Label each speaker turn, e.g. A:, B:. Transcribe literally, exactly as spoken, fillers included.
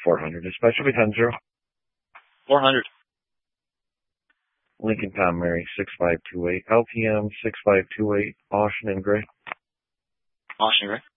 A: four hundred. Dispatch will be ten zero.
B: four hundred.
A: Lincoln Tom Mary six five two eight. L T M six five two eight. Austin and Gray.
B: Austin Gray.